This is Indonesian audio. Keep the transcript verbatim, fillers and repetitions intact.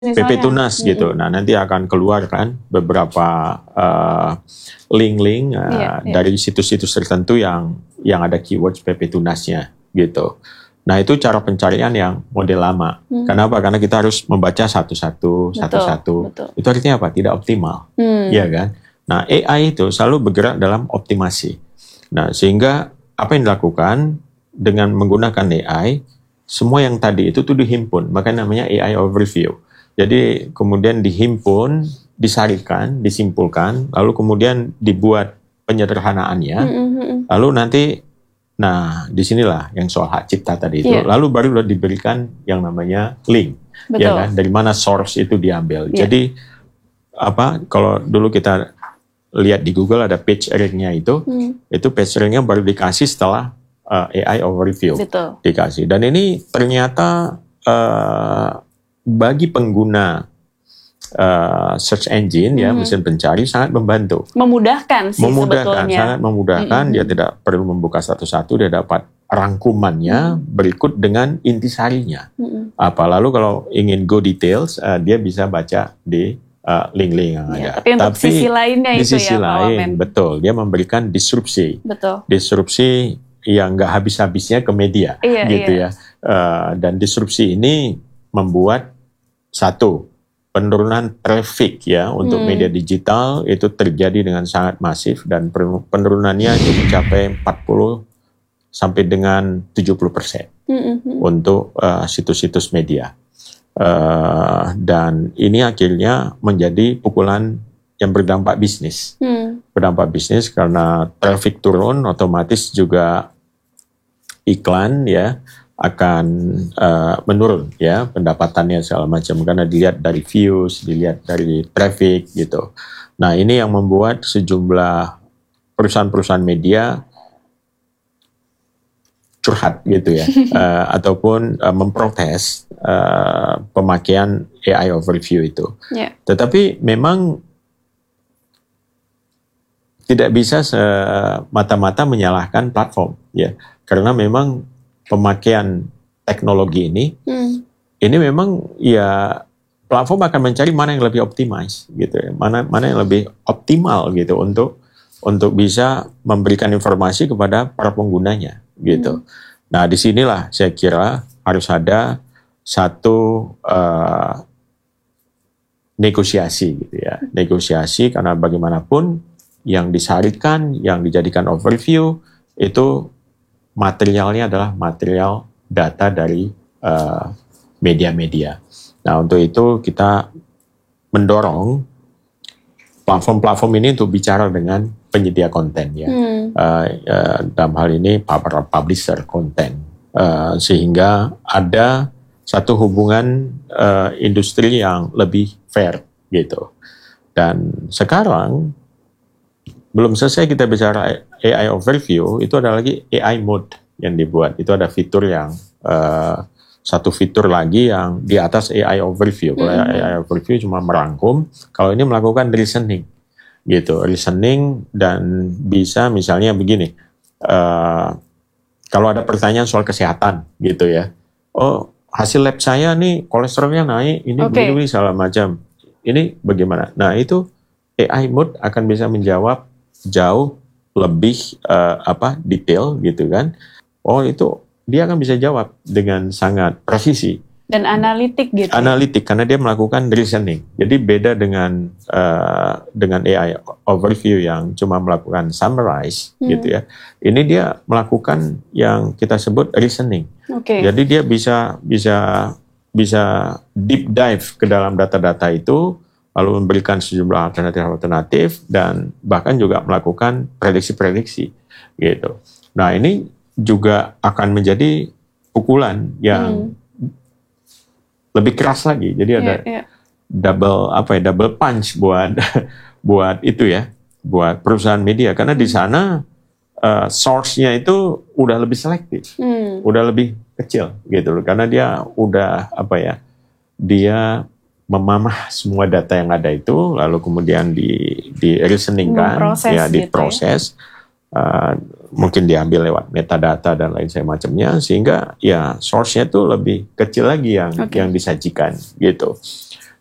P P Tunas mm-hmm. gitu. Nah nanti akan keluar kan beberapa uh, link-link uh, yeah, yeah. dari situs-situs tertentu yang yang ada keywords P P Tunasnya gitu. Nah itu cara pencarian yang model lama. Hmm. Kenapa? Karena kita harus membaca satu-satu, satu-satu. Itu artinya apa? Tidak optimal, hmm. ya kan? Nah A I itu selalu bergerak dalam optimasi. Nah sehingga apa yang dilakukan dengan menggunakan A I, semua yang tadi itu tuh dihimpun. Makanya namanya A I overview. Jadi kemudian dihimpun, disarikan, disimpulkan, lalu kemudian dibuat penyederhanaannya, hmm. lalu nanti nah, disinilah yang soal hak cipta tadi itu. Yeah. Lalu baru diberikan yang namanya link, betul. Ya kan? Dari mana source itu diambil. Yeah. Jadi apa? Kalau dulu kita lihat di Google ada page rank-nya itu, hmm. itu page rank-nya baru dikasih setelah uh, A I overview betul. Dikasih. Dan ini ternyata uh, bagi pengguna Uh, search engine ya, mm-hmm. mesin pencari sangat membantu, memudahkan sih memudahkan, sebetulnya. sangat memudahkan. Mm-hmm. Dia tidak perlu membuka satu-satu, dia dapat rangkumannya mm-hmm. berikut dengan intisarinya. Mm-hmm. Apa lalu kalau ingin go details, uh, dia bisa baca di uh, link-link yang ya, ada. Tapi untuk tapi sisi lainnya di itu sisi ya, lain, betul, dia memberikan disrupsi, betul. disrupsi yang nggak habis-habisnya ke media, iya, gitu iya. ya. Uh, dan disrupsi ini membuat satu penurunan traffic ya untuk hmm. media digital itu terjadi dengan sangat masif dan penurunannya itu mencapai empat puluh sampai dengan tujuh puluh persen hmm. untuk uh, situs-situs media. Uh, dan ini akhirnya menjadi pukulan yang berdampak bisnis. Hmm. Berdampak bisnis karena traffic turun, otomatis juga iklan ya akan uh, menurun ya pendapatannya segala macam karena dilihat dari views, dilihat dari traffic gitu. Nah ini yang membuat sejumlah perusahaan-perusahaan media curhat gitu ya, uh, ataupun uh, memprotes uh, pemakaian A I overview itu. Yeah. Tetapi memang tidak bisa semata-mata menyalahkan platform ya, karena memang pemakaian teknologi ini, hmm. ini memang ya platform akan mencari mana yang lebih optimize gitu ya, mana mana yang lebih optimal gitu untuk untuk bisa memberikan informasi kepada para penggunanya gitu. Hmm. Nah disinilah saya kira harus ada satu uh, negosiasi gitu ya, negosiasi karena bagaimanapun yang disarikan, yang dijadikan overview itu materialnya adalah material data dari uh, media-media. Nah, untuk itu kita mendorong platform-platform ini untuk bicara dengan penyedia konten ya. Hmm. Uh, uh, dalam hal ini para publisher konten, uh, sehingga ada satu hubungan uh, industri yang lebih fair gitu. Dan sekarang belum selesai kita bicara A I overview, itu ada lagi A I mode yang dibuat. Itu ada fitur yang, uh, satu fitur lagi yang di atas A I overview. Kalau mm-hmm. A I overview cuma merangkum, kalau ini melakukan reasoning, gitu. Reasoning dan bisa misalnya begini, uh, kalau ada pertanyaan soal kesehatan, gitu ya. Oh, hasil lab saya nih kolesterolnya naik, ini okay. begini segala macam. Ini bagaimana? Nah itu A I mode akan bisa menjawab jauh lebih uh, apa detail gitu kan. Oh itu dia akan bisa jawab dengan sangat presisi dan analitik gitu. Analitik karena dia melakukan reasoning. Jadi beda dengan uh, dengan A I overview yang cuma melakukan summarize hmm. gitu ya. Ini dia melakukan yang kita sebut reasoning. Okay. Jadi dia bisa bisa bisa deep dive ke dalam data-data itu, lalu memberikan sejumlah alternatif-alternatif dan bahkan juga melakukan prediksi-prediksi gitu. Nah ini juga akan menjadi pukulan yang hmm. lebih keras lagi. Jadi ada yeah, yeah. double apa ya double punch buat buat itu ya, buat perusahaan media karena di sana uh, source-nya itu udah lebih selektif, hmm. udah lebih kecil gitu. Karena dia udah apa ya dia memamah semua data yang ada itu, lalu kemudian di di reasoningkan, ya diproses, gitu ya. uh, mungkin diambil lewat metadata dan lain semacamnya, sehingga ya source-nya itu lebih kecil lagi yang okay. yang disajikan gitu.